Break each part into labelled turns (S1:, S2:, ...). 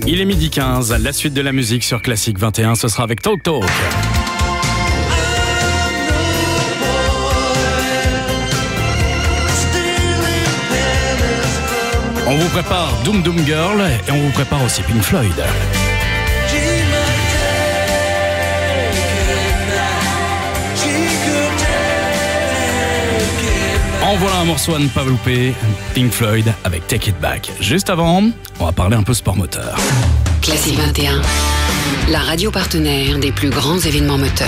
S1: Il est 12h15, la suite de la musique sur Classique 21, ce sera avec Talk Talk. On vous prépare Doom Doom Girl et on vous prépare aussi Pink Floyd. En voilà un morceau à ne pas louper, Pink Floyd avec Take It Back. Juste avant, on va parler un peu sport moteur.
S2: Classique 21, la radio partenaire des plus grands événements moteurs.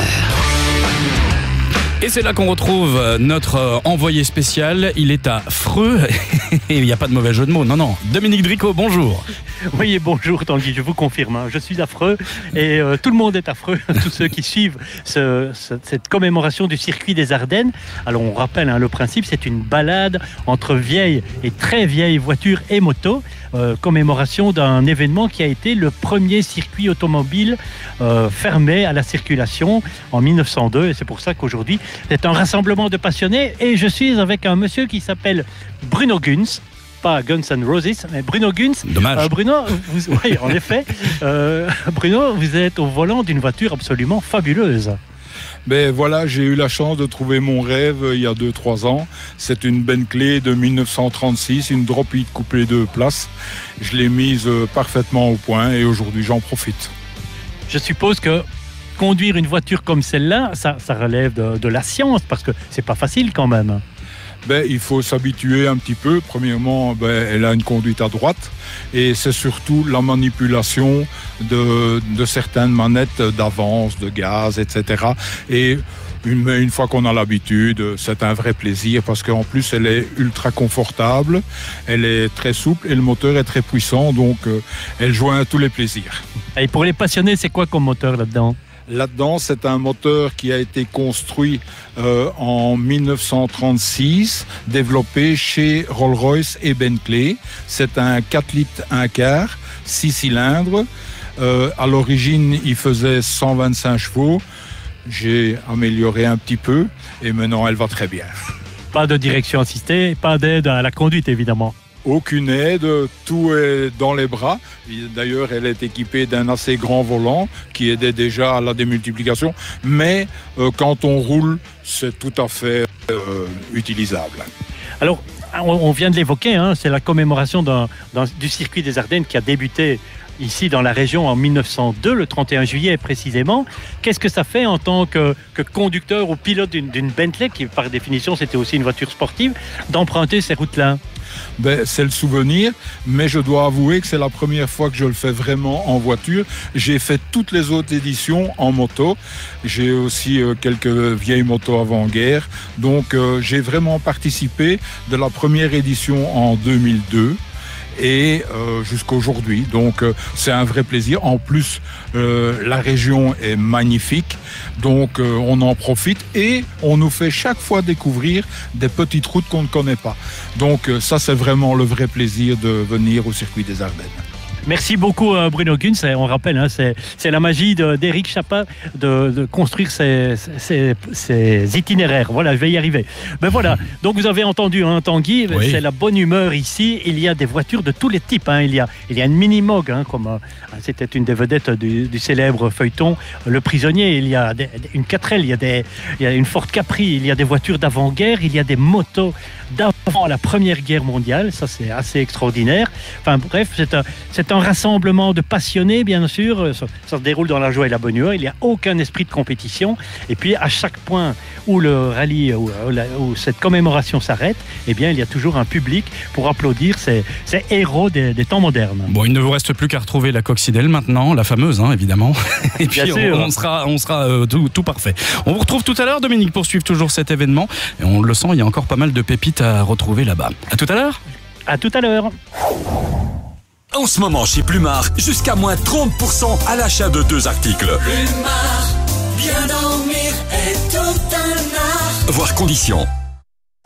S1: Et c'est là qu'on retrouve notre envoyé spécial. Il est à Freux. Et il n'y a pas de mauvais jeu de mots. Non. Dominique Dricot, bonjour.
S3: Oui, bonjour Tanguy, je vous confirme. Je suis affreux et tout le monde est affreux. Tous ceux qui suivent cette commémoration du circuit des Ardennes. Alors on rappelle le principe, c'est une balade entre vieilles et très vieilles voitures et motos. Commémoration d'un événement qui a été le premier circuit automobile fermé à la circulation en 1902. Et c'est pour ça qu'aujourd'hui, c'est un rassemblement de passionnés. Et je suis avec un monsieur qui s'appelle Bruno Günz. Pas Guns N' Roses, mais Bruno Günz.
S1: Dommage.
S3: Bruno, oui, en effet. Bruno, vous êtes au volant d'une voiture absolument fabuleuse.
S4: Ben voilà, j'ai eu la chance de trouver mon rêve il y a 2-3 ans. C'est une Bentley de 1936, une drop heat coupée 2 places. Je l'ai mise parfaitement au point et aujourd'hui j'en profite.
S3: Je suppose que conduire une voiture comme celle-là, ça relève de la science, parce que c'est pas facile quand même.
S4: Ben, il faut s'habituer un petit peu. Premièrement, elle a une conduite à droite et c'est surtout la manipulation de certaines manettes d'avance, de gaz, etc. Et une fois qu'on a l'habitude, c'est un vrai plaisir parce qu'en plus, elle est ultra confortable, elle est très souple et le moteur est très puissant, donc elle joint tous les plaisirs.
S3: Et pour les passionnés, c'est quoi comme moteur là-dedans ?
S4: Là-dedans, c'est un moteur qui a été construit en 1936, développé chez Rolls-Royce et Bentley. C'est un 4 litres 1 quart, 6 cylindres. À l'origine, il faisait 125 chevaux. J'ai amélioré un petit peu et maintenant, elle va très bien.
S3: Pas de direction assistée, pas d'aide à la conduite, évidemment.
S4: Aucune aide, tout est dans les bras. D'ailleurs, elle est équipée d'un assez grand volant qui aidait déjà à la démultiplication. Mais quand on roule, c'est tout à fait utilisable.
S3: Alors, on vient de l'évoquer, c'est la commémoration du circuit des Ardennes qui a débuté ici dans la région en 1902, le 31 juillet précisément. Qu'est-ce que ça fait en tant que conducteur ou pilote d'une Bentley, qui par définition c'était aussi une voiture sportive, d'emprunter ces routes-là ?
S4: C'est le souvenir, mais je dois avouer que c'est la première fois que je le fais vraiment en voiture. J'ai fait toutes les autres éditions en moto. J'ai aussi quelques vieilles motos avant-guerre. Donc j'ai vraiment participé de la première édition en 2002. Et jusqu'à aujourd'hui. Donc c'est un vrai plaisir. En plus, la région est magnifique. Donc on en profite et on nous fait chaque fois découvrir des petites routes qu'on ne connaît pas. Donc ça, c'est vraiment le vrai plaisir de venir au circuit des Ardennes.
S3: Merci beaucoup Bruno Günz. On rappelle, c'est la magie d'Éric Chapin de construire ces itinéraires. Voilà, je vais y arriver. Ben voilà, donc vous avez entendu Tanguy, oui. C'est la bonne humeur ici. Il y a des voitures de tous les types. Il y a une Minimoog, comme c'était une des vedettes du célèbre feuilleton Le Prisonnier. Il y a une 4L, il y a une Ford Capri, il y a des voitures d'avant-guerre, il y a des motos d'avant la Première Guerre mondiale. Ça, c'est assez extraordinaire. Enfin bref, c'est un rassemblement de passionnés, bien sûr. Ça se déroule dans la joie et la bonne humeur. Il n'y a aucun esprit de compétition. Et puis, à chaque point où le rallye, où cette commémoration s'arrête, eh bien, il y a toujours un public pour applaudir ces héros des temps modernes.
S1: Bon, il ne vous reste plus qu'à retrouver la coccinelle maintenant, la fameuse, évidemment. Et puis, on sera tout parfait. On vous retrouve tout à l'heure, Dominique, pour suivre toujours cet événement. Et on le sent, il y a encore pas mal de pépites à retrouver là-bas. À tout à l'heure.
S3: À tout à l'heure.
S5: En ce moment, chez Plumard, jusqu'à moins 30% à l'achat de 2 articles.
S6: Plumard, bien dormir est tout un art.
S5: Voir conditions.